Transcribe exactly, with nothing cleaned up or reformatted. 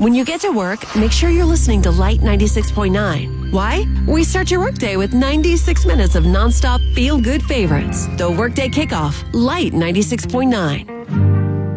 When you get to work, make sure you're listening to Light ninety-six point nine. Why? We start your workday with ninety-six minutes of nonstop feel-good favorites. The Workday Kickoff, Light ninety-six point nine.